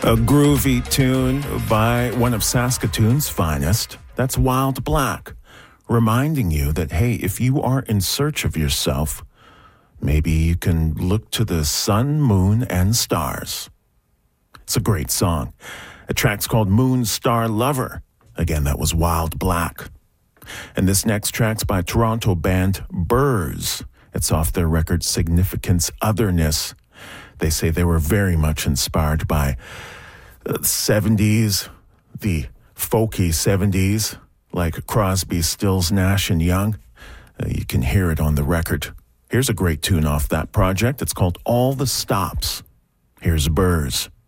A groovy tune by one of Saskatoon's finest. That's Wild Black, reminding you that, hey, if you are in search of yourself, maybe you can look to the sun, moon, and stars. It's a great song. The track's called Moon Star Lover. Again, that was Wild Black. And this next track's by Toronto band Burrs. It's off their record Significance Otherness. They say they were very much inspired by the 70s, the folky 70s, like Crosby, Stills, Nash, and Young. You can hear it on the record. Here's a great tune off that project. It's called All the Stops. Here's Burrs.